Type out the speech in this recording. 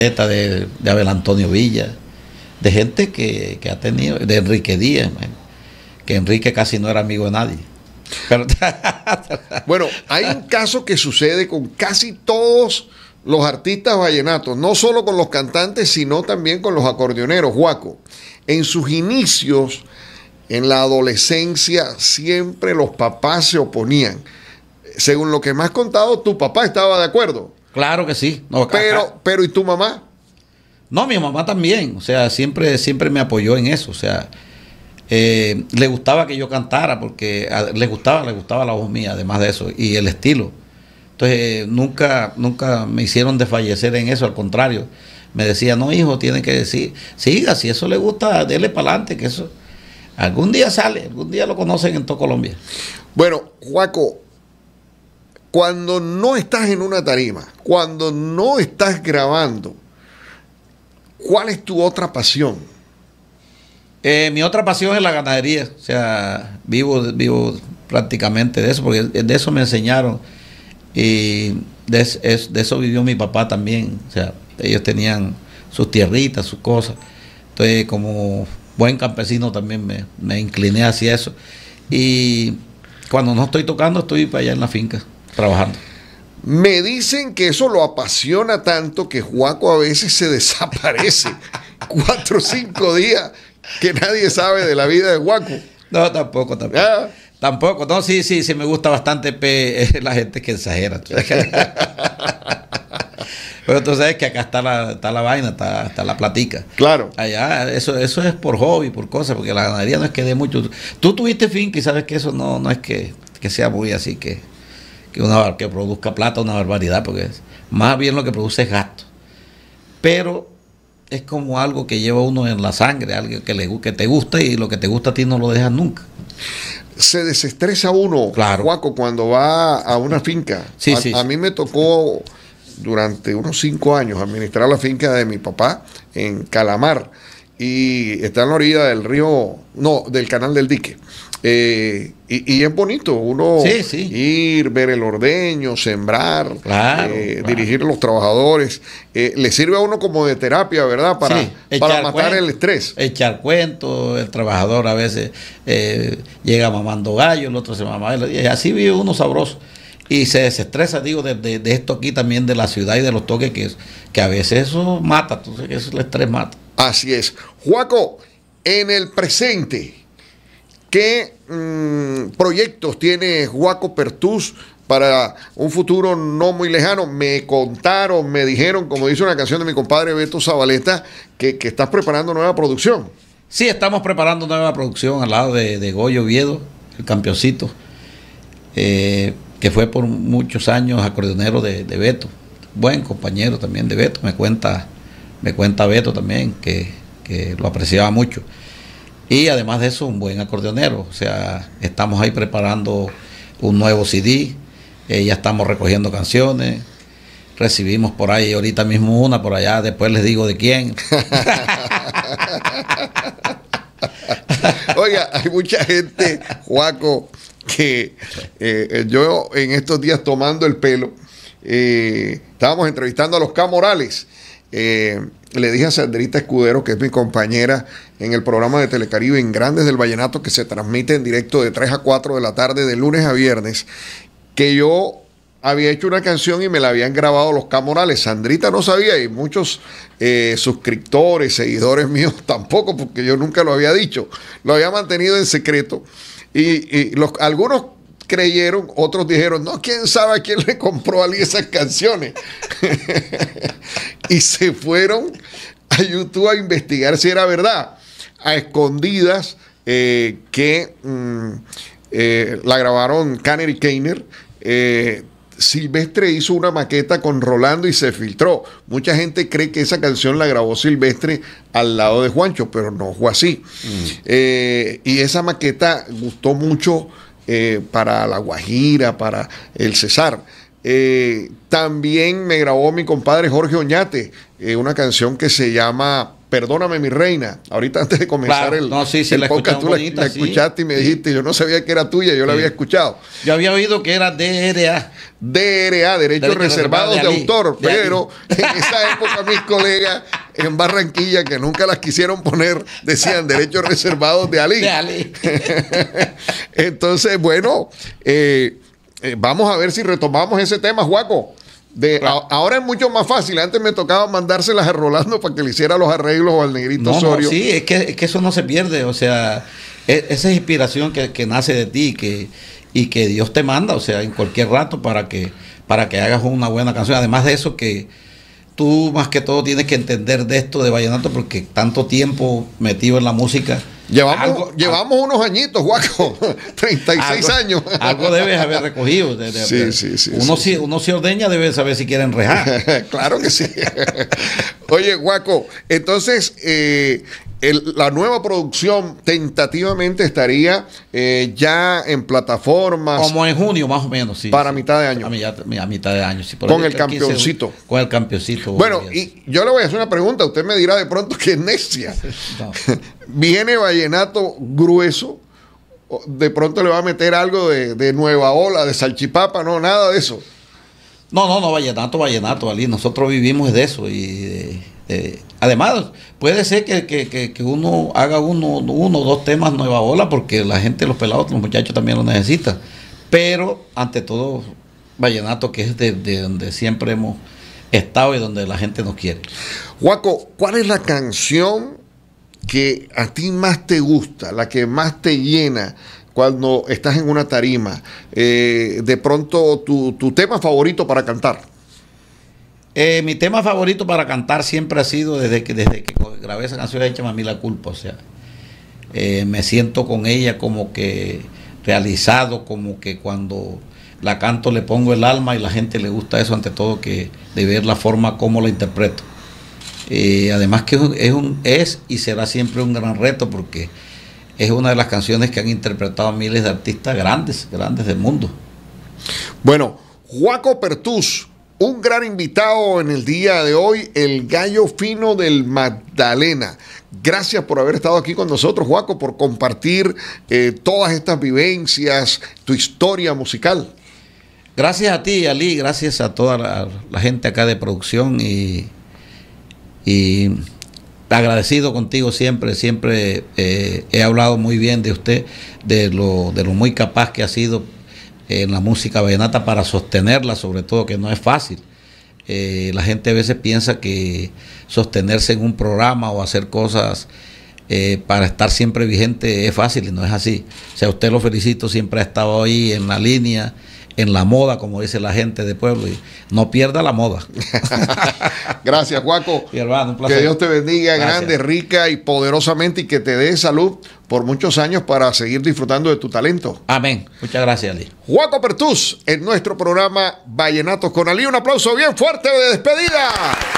de Abel Antonio Villa, de gente que ha tenido, de Enrique Díaz, man, que Enrique casi no era amigo de nadie. Pero, bueno, hay un caso que sucede con casi todos los artistas vallenatos, no solo con los cantantes, sino también con los acordeoneros, Juaco. En sus inicios, en la adolescencia, siempre los papás se oponían. Según lo que me has contado, tu papá estaba de acuerdo. claro que sí. No, Pero ¿y tu mamá? no, mi mamá también, o sea, siempre me apoyó en eso, o sea, le gustaba que yo cantara porque le gustaba la voz mía, además de eso, y el estilo. Entonces, nunca me hicieron desfallecer en eso, al contrario, me decía, no, hijo, tiene que decir, siga, si eso le gusta, dele para adelante, que eso algún día sale, algún día lo conocen en toda Colombia. Bueno, Juaco, cuando no estás en una tarima, cuando no estás grabando, ¿cuál es tu otra pasión? Mi otra pasión es la ganadería, o sea, vivo prácticamente de eso, porque de eso me enseñaron y de eso vivió mi papá también, o sea, ellos tenían sus tierritas, sus cosas, entonces como buen campesino también me incliné hacia eso y cuando no estoy tocando estoy para allá en la finca trabajando. Me dicen que eso lo apasiona tanto que Juaco a veces se desaparece 4 o 5 días que nadie sabe de la vida de Juaco. No, tampoco. ¿Ah? Tampoco, no, sí, me gusta bastante la gente que exagera. Pero tú sabes que acá está la vaina, está la platica. Claro. Allá, eso es por hobby, por cosas, porque la ganadería no es que dé mucho. Tú tuviste finca y sabes que eso no es que sea muy así, que produzca plata, una barbaridad, porque más bien lo que produce es gasto. Pero es como algo que lleva uno en la sangre, algo que te gusta y lo que te gusta a ti no lo dejas nunca. Se desestresa uno, claro, Juaco, cuando va a una finca. Sí. A mí me tocó durante unos 5 años administrar la finca de mi papá en Calamar y está en la orilla del río, no, del canal del Dique. Y es bonito uno ir, ver el ordeño, sembrar, claro. dirigir a los trabajadores. Le sirve a uno como de terapia, ¿verdad? Para matar el estrés. Echar cuentos, el trabajador a veces llega mamando gallo, el otro se mama, y así vive uno sabroso. Y se desestresa, digo, de esto aquí también, de la ciudad y de los toques, que a veces eso mata, tú sabes que eso el estrés mata. Así es. Juaco, en el presente, ¿qué proyectos tiene Juaco Pertús para un futuro no muy lejano? Me contaron, me dijeron, como dice una canción de mi compadre Beto Zabaleta, que estás preparando nueva producción. Sí, estamos preparando nueva producción al lado de Goyo Oviedo, el campeoncito, que fue por muchos años acordeonero de Beto. Buen compañero también de Beto. Me cuenta Beto también, que lo apreciaba mucho. Y además de eso, un buen acordeonero. O sea, estamos ahí preparando un nuevo CD. Ya estamos recogiendo canciones. Recibimos por ahí ahorita mismo una, por allá. Después les digo de quién. Oiga, hay mucha gente, Juaco, que yo en estos días tomando el pelo, estábamos entrevistando a los K. Morales. Le dije a Sandrita Escudero, que es mi compañera en el programa de Telecaribe en Grandes del Vallenato, que se transmite en directo de 3 a 4 de la tarde, de lunes a viernes, que yo había hecho una canción y me la habían grabado los K. Morales. Sandrita no sabía y muchos suscriptores, seguidores míos tampoco, porque yo nunca lo había dicho. Lo había mantenido en secreto. Y algunos creyeron, otros dijeron, no, quién sabe a quién le compró a alguien esas canciones. Y se fueron a YouTube a investigar si era verdad, a escondidas, que la grabaron Kanner y Keiner. Silvestre hizo una maqueta con Rolando y se filtró. Mucha gente cree que esa canción la grabó Silvestre al lado de Juancho, pero no fue así. Y esa maqueta gustó mucho para La Guajira, para el Cesar. También me grabó mi compadre Jorge Oñate una canción que se llama Perdóname mi reina. Ahorita antes de comenzar Claro. No, sí, el la podcast, tú bonita, la sí. escuchaste y me dijiste, yo no sabía que era tuya, yo la había escuchado. Yo había oído que era DRA. DRA, Derechos Reservados de Ali, Autor, de Ali. pero en esa época mis colegas en Barranquilla, que nunca las quisieron poner, decían Derechos Reservados de Ali. De Ali. Entonces, bueno, vamos a ver si retomamos ese tema, Juaco. Claro. Ahora es mucho más fácil. Antes me tocaba mandárselas a Rolando para que le hiciera los arreglos o al Negrito No, Osorio. sí, es que eso no se pierde. O sea, esa inspiración que nace de ti y que Dios te manda, o sea, en cualquier rato para que hagas una buena canción. Además de eso, que tú más que todo tienes que entender de esto de vallenato porque tanto tiempo metido en la música. Llevamos unos añitos, Juaco. 36 años. Algo debes haber recogido. Sí. Uno se ordeña, debe saber si quiere enrejar. Claro que sí. Oye, Juaco, entonces la nueva producción tentativamente estaría ya en plataformas. Como en junio, más o menos, sí. Para sí. mitad de año. A mitad de año, sí. Por Con ahí el campeoncito. Con el campeoncito. Bueno, y yo le voy a hacer una pregunta. Usted me dirá de pronto que es necia. No. Viene vallenato grueso. De pronto le va a meter algo de nueva ola, de salchipapa, no, nada de eso. No, vallenato, Ali. Nosotros vivimos de eso. Y además, puede ser que uno haga uno o dos temas nueva ola, porque la gente, los pelados, los muchachos también lo necesitan. Pero, ante todo, vallenato, que es de donde siempre hemos estado y donde la gente nos quiere. Juaco, ¿cuál es la canción que a ti más te gusta, la que más te llena cuando estás en una tarima? De pronto, tu tema favorito para cantar. Mi tema favorito para cantar siempre ha sido desde que grabé esa canción, Échame a mí la culpa. O sea, me siento con ella como que realizado, como que cuando la canto le pongo el alma y la gente le gusta eso, ante todo, que de ver la forma como la interpreto. Además que es y será siempre un gran reto, porque es una de las canciones que han interpretado miles de artistas grandes del mundo. Bueno, Juaco Pertús, un gran invitado en el día de hoy, el gallo fino del Magdalena. Gracias por haber estado aquí con nosotros, Juaco, por compartir todas estas vivencias, tu historia musical. Gracias a ti, Ali, gracias a toda la gente acá de producción y agradecido contigo siempre he hablado muy bien de usted, de lo muy capaz que ha sido en la música vallenata para sostenerla, sobre todo, que no es fácil. La gente a veces piensa que sostenerse en un programa o hacer cosas para estar siempre vigente es fácil, y no es así. O sea, usted lo felicito, siempre ha estado ahí en la línea, en la moda, como dice la gente de pueblo, y no pierda la moda. Gracias, Juaco. Y hermano, un placer. Que Dios te bendiga. Gracias. Grande, rica y poderosamente, y que te dé salud por muchos años para seguir disfrutando de tu talento. Amén. Muchas gracias, Ali. Juaco Pertús en nuestro programa Vallenatos con Ali. Un aplauso bien fuerte de despedida.